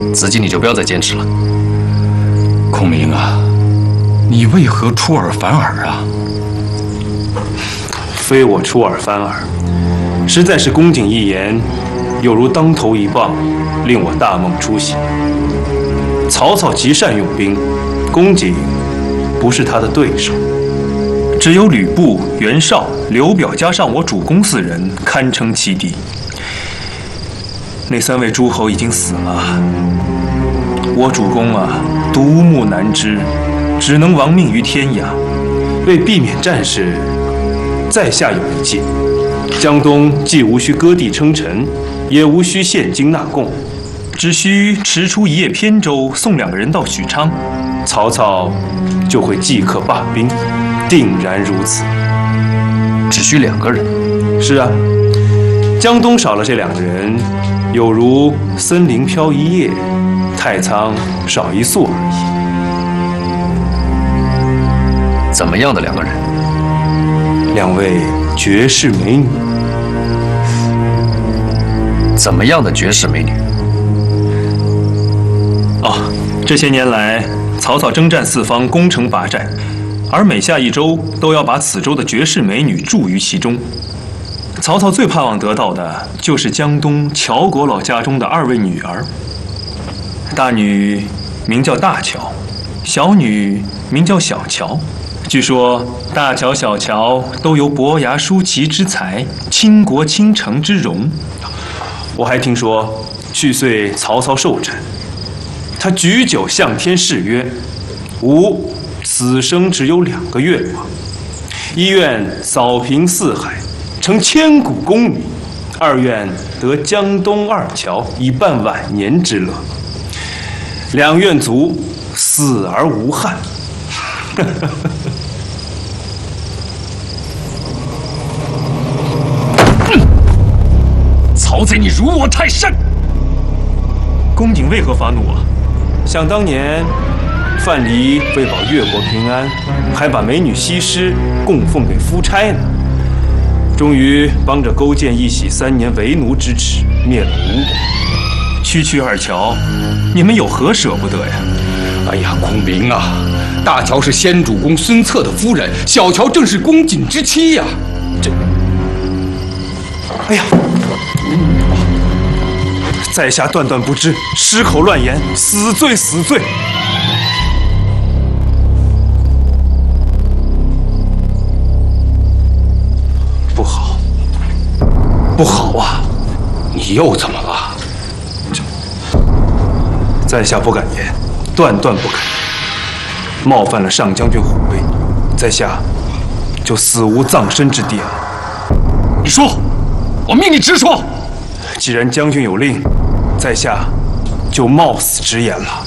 子季你就不要再坚持了。 孔明啊，你为何出尔反尔啊？ 非我出尔反尔，实在是公瑾一言，有如当头一棒，令我大梦初醒。曹操极善用兵，公瑾不是他的对手。只有吕布、袁绍、刘表加上我主公4人堪称其敌。那3位诸侯已经死了，我主公啊，独木难支，只能亡命于天涯。为避免战事，在下有一计：江东既无需割地称臣，也无需献金纳贡，只需驰出一叶扁舟，送2个人到许昌，曹操就会即刻罢兵，定然如此。 只需2个人？ 是啊，江东少了这2个人，有如森林飘一叶，太仓少一粟而已。 怎么样的2个人 ？2位绝世美女。 怎么样的绝世美女？ 这些年来，曹操征战4方，攻城拔寨，而每下一州都要把此州的绝世美女驻于其中。曹操最盼望得到的就是江东乔国老家中的2位女儿。大女名叫大乔，小女名叫小乔。据说大乔、小乔都有伯牙叔齐之才，倾国倾城之容。我还听说，去岁曹操寿辰，他举酒向天誓曰：“吾此生只有2个愿望，一愿扫平四海，成千古功名；二愿得江东2乔，以伴晚年之乐。2愿足，死而无憾。” 曹贼，你辱我太甚！ 公瑾为何发怒啊？想当年，范蠡为保越国平安，还把美女西施供奉给夫差呢。终于帮着勾践一洗3年为奴之耻，灭了吴国。区区2乔，你们有何舍不得呀？ 哎呀，孔明啊，大乔是先主公孙策的夫人，小乔正是公瑾之妻呀。 哎呀！在下断断不知，失口乱言，死罪死罪！不好，不好啊！ 你又怎么了？ 在下不敢言，断断不敢言。冒犯了上将军虎威，在下就死无葬身之地了。 你说，我命你直说。 既然将军有令，在下就冒死直言了。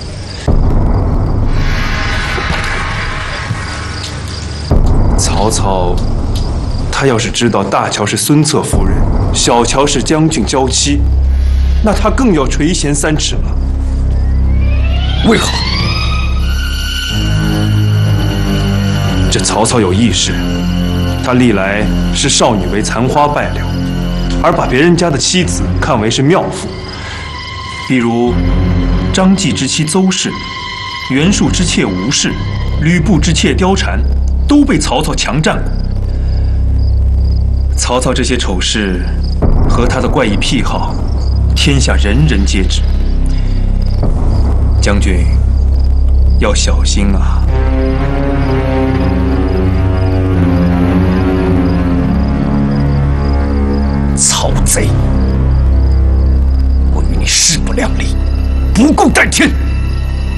曹操，他要是知道大乔是孙策夫人，小乔是将军娇妻，那他更要垂涎3尺了。 为何？ 这曹操有意识，他历来是少女为残花败柳，而把别人家的妻子看为是妙妇。比如张继之妻邹氏、袁术之妾吴氏、吕布之妾貂蝉，都被曹操强占了。曹操这些丑事和他的怪异癖好，天下人人皆知。将军要小心啊！ 曹贼，我与你势不两立，不共戴天！